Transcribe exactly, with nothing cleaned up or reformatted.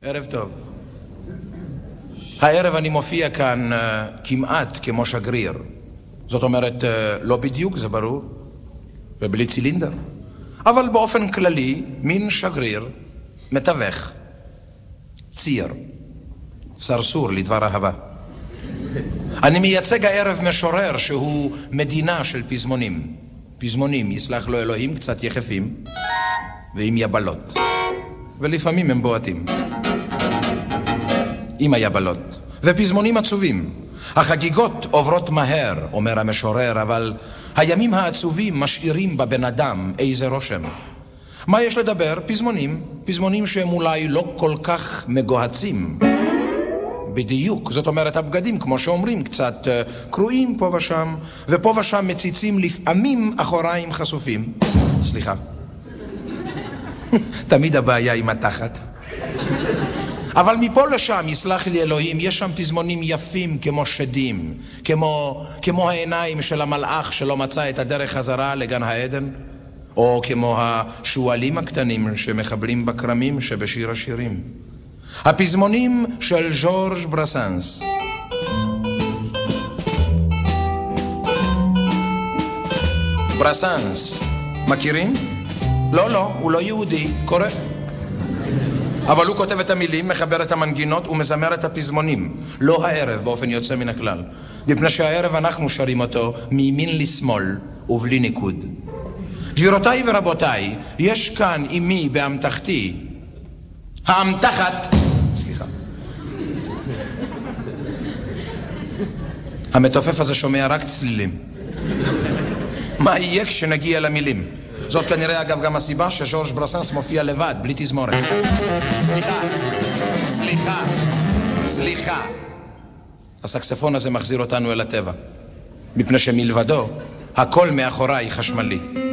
ערב טוב. הערב אני מופיע כאן uh, כמעט כמו שגריר. זאת אומרת, uh, לא בדיוק, זה ברור, ובלי צילינדר. אבל באופן כללי, מין שגריר, מתווך, ציר, סרסור לדבר אהבה. אני מייצג הערב משורר שהוא מדינה של פזמונים. פזמונים, יסלח לו אלוהים, קצת יחפים, ועם יבלות. ולפעמים הם בועטים. עם היבלות. ופזמונים עצובים. החגיגות עוברות מהר, אומר המשורר, אבל הימים העצובים משאירים בבן אדם איזה רושם. מה יש לדבר? פזמונים. פזמונים שהם אולי לא כל כך מגוהצים. בדיוק. זאת אומרת, הבגדים, כמו שאומרים, קצת uh, קרועים פה ושם, ופה ושם מציצים לפעמים אחוריים חשופים. סליחה. תמיד הבעיה עם התחת. אבל מפה לשם, יסלח לי אלוהים, יש שם פזמונים יפים כמו שדים, כמו, כמו העיניים של המלאך שלא מצא את הדרך חזרה לגן העדן, או כמו השואלים הקטנים שמחבלים בקרמים שבשיר השירים. הפזמונים של ז'ורג' ברסנס. ברסנס, מכירים? לא, לא, הוא לא יהודי, קורא. אבל הוא כותב את המילים, מחבר את המנגינות ומזמר את הפזמונים. לא הערב, באופן יוצא מן הכלל. מפני שהערב אנחנו שרים אותו מימין לשמאל ובלי ניקוד. גבירותיי ורבותיי, יש כאן עימי באמתחתי, האמתחת, סליחה. המתופף הזה שומע רק צלילים. מה יהיה כשנגיע למילים? זאת כנראה אגב גם הסיבה שז'ורג' ברסנס מופיע לבד, בלי תזמורת. סליחה, סליחה, סליחה. הסקספון הזה מחזיר אותנו אל הטבע. מפני שמלבדו, הכל מאחוריי חשמלי.